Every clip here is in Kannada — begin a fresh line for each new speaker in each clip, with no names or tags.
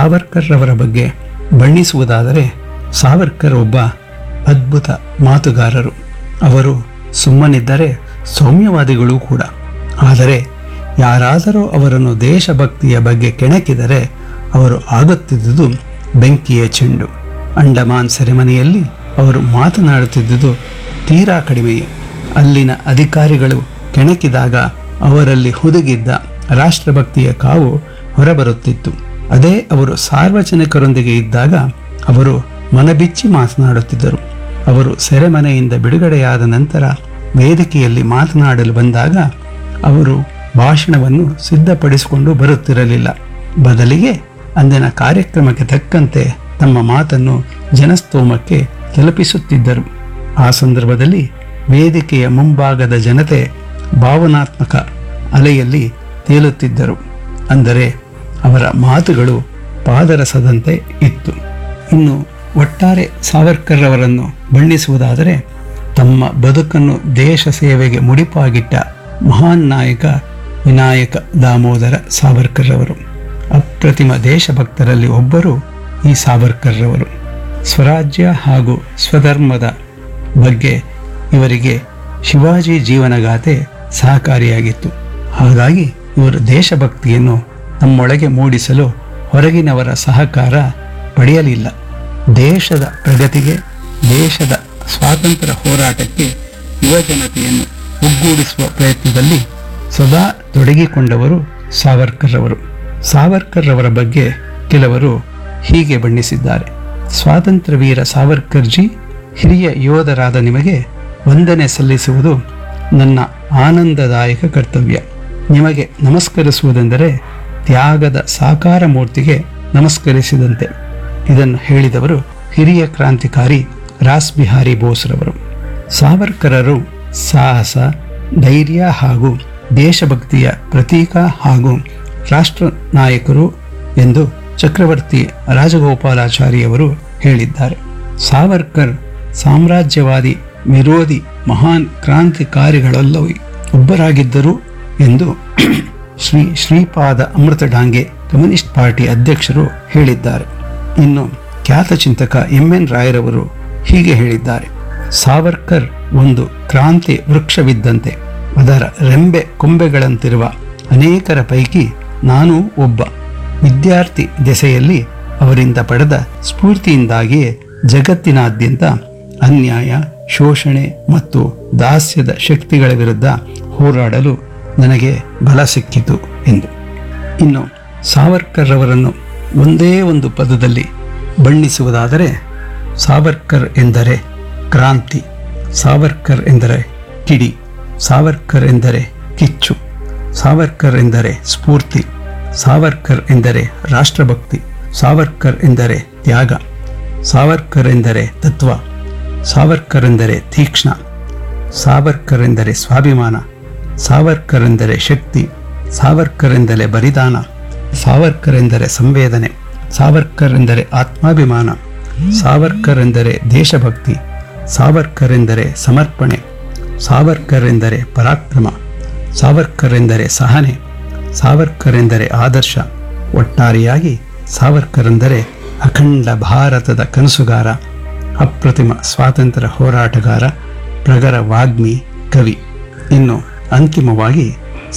ಸಾವರ್ಕರ್ ಅವರ ಬಗ್ಗೆ ಬಣ್ಣಿಸುವುದಾದರೆ, ಸಾವರ್ಕರ್ ಒಬ್ಬ ಅದ್ಭುತ ಮಾತುಗಾರರು. ಅವರು ಸುಮ್ಮನಿದ್ದರೆ ಸೌಮ್ಯವಾದಿಗಳೂ ಕೂಡ. ಆದರೆ ಯಾರಾದರೂ ಅವರನ್ನು ದೇಶಭಕ್ತಿಯ ಬಗ್ಗೆ ಕೆಣಕಿದರೆ ಅವರು ಆಗುತ್ತಿದ್ದುದು ಬೆಂಕಿಯ ಚೆಂಡು. ಅಂಡಮಾನ್ ಸೆರೆಮನೆಯಲ್ಲಿ ಅವರು ಮಾತನಾಡುತ್ತಿದ್ದುದು ತೀರಾ ಕಡಿಮೆಯೇ. ಅಲ್ಲಿನ ಅಧಿಕಾರಿಗಳು ಕೆಣಕಿದಾಗ ಅವರಲ್ಲಿ ಹುದುಗಿದ್ದ ರಾಷ್ಟ್ರಭಕ್ತಿಯ ಕಾವು ಹೊರಬರುತ್ತಿತ್ತು. ಅದೇ ಅವರು ಸಾರ್ವಜನಿಕರೊಂದಿಗೆ ಇದ್ದಾಗ ಅವರು ಮನಬಿಚ್ಚಿ ಮಾತನಾಡುತ್ತಿದ್ದರು. ಅವರು ಸೆರೆಮನೆಯಿಂದ ಬಿಡುಗಡೆಯಾದ ನಂತರ ವೇದಿಕೆಯಲ್ಲಿ ಮಾತನಾಡಲು ಬಂದಾಗ ಅವರು ಭಾಷಣವನ್ನು ಸಿದ್ಧಪಡಿಸಿಕೊಂಡು ಬರುತ್ತಿರಲಿಲ್ಲ. ಬದಲಿಗೆ ಅಂದಿನ ಕಾರ್ಯಕ್ರಮಕ್ಕೆ ತಕ್ಕಂತೆ ತಮ್ಮ ಮಾತನ್ನು ಜನಸ್ತೋಮಕ್ಕೆ ತಲುಪಿಸುತ್ತಿದ್ದರು. ಆ ಸಂದರ್ಭದಲ್ಲಿ ವೇದಿಕೆಯ ಮುಂಭಾಗದ ಜನತೆ ಭಾವನಾತ್ಮಕ ಅಲೆಯಲ್ಲಿ ತೇಲುತ್ತಿದ್ದರು. ಅಂದರೆ ಅವರ ಮಾತುಗಳು ಪಾದರಸದಂತೆ ಇತ್ತು. ಇನ್ನು ಒಟ್ಟಾರೆ ಸಾವರ್ಕರ್ ಅವರನ್ನು ಬಣ್ಣಿಸುವುದಾದರೆ, ತಮ್ಮ ಬದುಕನ್ನು ದೇಶ ಸೇವೆಗೆ ಮುಡಿಪಾಗಿಟ್ಟ ಮಹಾನ್ ನಾಯಕ ವಿನಾಯಕ ದಾಮೋದರ ಸಾವರ್ಕರ್ ಅವರು. ಅಪ್ರತಿಮ ದೇಶಭಕ್ತರಲ್ಲಿ ಒಬ್ಬರು ಈ ಸಾವರ್ಕರ್ ಅವರು. ಸ್ವರಾಜ್ಯ ಹಾಗೂ ಸ್ವಧರ್ಮದ ಬಗ್ಗೆ ಇವರಿಗೆ ಶಿವಾಜಿ ಜೀವನಗಾಥೆ ಸಹಕಾರಿಯಾಗಿತ್ತು. ಹಾಗಾಗಿ ಇವರು ದೇಶಭಕ್ತಿಯನ್ನು ತಮ್ಮೊಳಗೆ ಮೂಡಿಸಲು ಹೊರಗಿನವರ ಸಹಕಾರ ಪಡೆಯಲಿಲ್ಲ. ದೇಶದ ಪ್ರಗತಿಗೆ, ದೇಶದ ಸ್ವಾತಂತ್ರ್ಯ ಹೋರಾಟಕ್ಕೆ ಯುವಜನತೆಯನ್ನು ಒಗ್ಗೂಡಿಸುವ ಪ್ರಯತ್ನದಲ್ಲಿ ಸದಾ ತೊಡಗಿಕೊಂಡವರು ಸಾವರ್ಕರ್ ಅವರು. ಸಾವರ್ಕರ್ ಅವರ ಬಗ್ಗೆ ಕೆಲವರು ಹೀಗೆ ಬಣ್ಣಿಸಿದ್ದಾರೆ: ಸ್ವಾತಂತ್ರ್ಯ ವೀರ ಸಾವರ್ಕರ್ಜಿ, ಹಿರಿಯ ಯೋಧರಾದ ನಿಮಗೆ ವಂದನೆ ಸಲ್ಲಿಸುವುದು ನನ್ನ ಆನಂದದಾಯಕ ಕರ್ತವ್ಯ. ನಿಮಗೆ ನಮಸ್ಕರಿಸುವುದೆಂದರೆ ತ್ಯಾಗದ ಸಾಕಾರ ಮೂರ್ತಿಗೆ ನಮಸ್ಕರಿಸಿದಂತೆ. ಇದನ್ನು ಹೇಳಿದವರು ಹಿರಿಯ ಕ್ರಾಂತಿಕಾರಿ ರಾಸ್ ಬಿಹಾರಿ ಬೋಸ್ರವರು. ಸಾವರ್ಕರರು ಸಾಹಸ, ಧೈರ್ಯ ಹಾಗೂ ದೇಶಭಕ್ತಿಯ ಪ್ರತೀಕ ಹಾಗೂ ರಾಷ್ಟ್ರ ನಾಯಕರು ಎಂದು ಚಕ್ರವರ್ತಿ ರಾಜಗೋಪಾಲಾಚಾರಿಯವರು ಹೇಳಿದ್ದಾರೆ. ಸಾವರ್ಕರ್ ಸಾಮ್ರಾಜ್ಯವಾದಿ ವಿರೋಧಿ ಮಹಾನ್ ಕ್ರಾಂತಿಕಾರಿಗಳಲ್ಲೂ ಒಬ್ಬರಾಗಿದ್ದರು ಎಂದು ಶ್ರೀ ಶ್ರೀಪಾದ ಅಮೃತ ಡಾಂಗೆ ಕಮ್ಯುನಿಸ್ಟ್ ಪಾರ್ಟಿ ಅಧ್ಯಕ್ಷರು ಹೇಳಿದ್ದಾರೆ. ಇನ್ನು ಖ್ಯಾತ ಚಿಂತಕ ಎಂ.ಎನ್. ರಾಯರವರು ಹೀಗೆ ಹೇಳಿದ್ದಾರೆ: ಸಾವರ್ಕರ್ ಒಂದು ಕ್ರಾಂತಿ ವೃಕ್ಷವಿದ್ದಂತೆ. ಅದರ ರೆಂಬೆ ಕೊಂಬೆಗಳಂತಿರುವ ಅನೇಕರ ಪೈಕಿ ನಾನೂ ಒಬ್ಬ. ವಿದ್ಯಾರ್ಥಿ ದೆಸೆಯಲ್ಲಿ ಅವರಿಂದ ಪಡೆದ ಸ್ಫೂರ್ತಿಯಿಂದಾಗಿಯೇ ಜಗತ್ತಿನಾದ್ಯಂತ ಅನ್ಯಾಯ, ಶೋಷಣೆ ಮತ್ತು ದಾಸ್ಯದ ಶಕ್ತಿಗಳ ವಿರುದ್ಧ ಹೋರಾಡಲು ನನಗೆ ಬಲ ಸಿಕ್ಕಿತು ಎಂದು. ಇನ್ನು ಸಾವರ್ಕರ್ ಅವರನ್ನು ಒಂದೇ ಒಂದು ಪದದಲ್ಲಿ ಬಣ್ಣಿಸುವುದಾದರೆ, ಸಾವರ್ಕರ್ ಎಂದರೆ ಕ್ರಾಂತಿ, ಸಾವರ್ಕರ್ ಎಂದರೆ ಕಿಡಿ, ಸಾವರ್ಕರ್ ಎಂದರೆ ಕಿಚ್ಚು, ಸಾವರ್ಕರ್ ಎಂದರೆ ಸ್ಫೂರ್ತಿ, ಸಾವರ್ಕರ್ ಎಂದರೆ ರಾಷ್ಟ್ರಭಕ್ತಿ, ಸಾವರ್ಕರ್ ಎಂದರೆ ತ್ಯಾಗ, ಸಾವರ್ಕರ್ ಎಂದರೆ ತತ್ವ, ಸಾವರ್ಕರ್ ಎಂದರೆ ತೀಕ್ಷ್ಣ, ಸಾವರ್ಕರ್ ಎಂದರೆ ಸ್ವಾಭಿಮಾನ, ಸಾವರ್ಕರ್ ಎಂದರೆ ಶಕ್ತಿ, ಸಾವರ್ಕರ್ ಎಂದರೆ ಬಲಿದಾನ, ಸಾವರ್ಕರ್ ಎಂದರೆ ಸಂವೇದನೆ, ಸಾವರ್ಕರ್ ಎಂದರೆ ಆತ್ಮಾಭಿಮಾನ, ಸಾವರ್ಕರ್ ಎಂದರೆ ದೇಶಭಕ್ತಿ, ಸಾವರ್ಕರ್ ಎಂದರೆ ಸಮರ್ಪಣೆ, ಸಾವರ್ಕರ್ ಎಂದರೆ ಪರಾಕ್ರಮ, ಸಾವರ್ಕರ್ ಎಂದರೆ ಸಹನೆ, ಸಾವರ್ಕರ್ ಎಂದರೆ ಆದರ್ಶ. ಒಟ್ಟಾರೆಯಾಗಿ ಸಾವರ್ಕರ್ ಎಂದರೆ ಅಖಂಡ ಭಾರತದ ಕನಸುಗಾರ, ಅಪ್ರತಿಮ ಸ್ವಾತಂತ್ರ್ಯ ಹೋರಾಟಗಾರ, ಪ್ರಗರ ವಾಗ್ಮಿ, ಕವಿ. ಇನ್ನು ಅಂತಿಮವಾಗಿ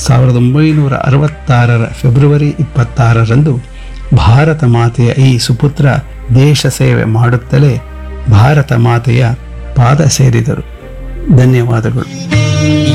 1966 ಫೆಬ್ರವರಿ 26ರಂದು ಭಾರತ ಮಾತೆಯ ಈ ಸುಪುತ್ರ ದೇಶ ಸೇವೆ ಮಾಡುತ್ತಲೇ ಭಾರತ ಮಾತೆಯ ಪಾದ ಸೇರಿದರು. ಧನ್ಯವಾದಗಳು.